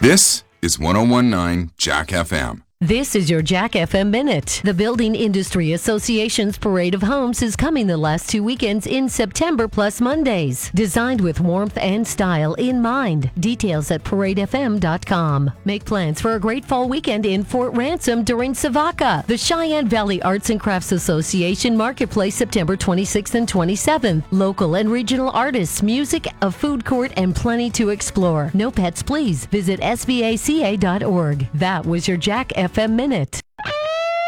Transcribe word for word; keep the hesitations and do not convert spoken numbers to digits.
This is one oh one point nine Jack F M. This is your Jack F M Minute. The Building Industry Association's Parade of Homes is coming the last two weekends in September plus Mondays. Designed with warmth and style in mind. Details at parade f m dot com. Make plans for a great fall weekend in Fort Ransom during Savaka. The Cheyenne Valley Arts and Crafts Association Marketplace September twenty-sixth and twenty-seventh. Local and regional artists, music, a food court, and plenty to explore. No pets, please. Visit s v a c a dot org. That was your Jack F M Minute.